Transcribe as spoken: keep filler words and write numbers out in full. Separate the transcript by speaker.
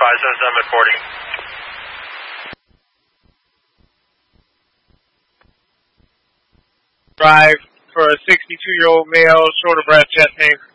Speaker 1: five seven seven at forty.
Speaker 2: Drive for a sixty-two-year-old male, shoulder breast, chest pain.